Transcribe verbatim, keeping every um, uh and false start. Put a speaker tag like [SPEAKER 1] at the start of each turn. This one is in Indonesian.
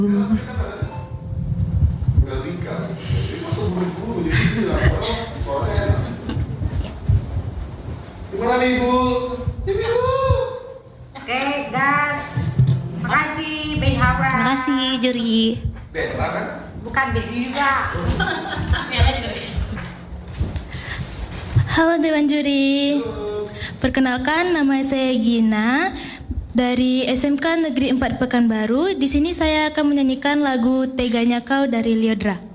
[SPEAKER 1] Gimana nih Ibu? Ibu.
[SPEAKER 2] Oke, gas. Makasih, Bey Hawa.
[SPEAKER 3] Makasih juri.
[SPEAKER 1] Bella kan?
[SPEAKER 2] Bukan Bey juga.
[SPEAKER 4] Bella juga bisa.
[SPEAKER 3] Halo Dewan Juri. Perkenalkan, nama saya Gina dari S M K Negeri empat Pekanbaru. Di sini saya akan menyanyikan lagu Teganya Kau dari Lyodra.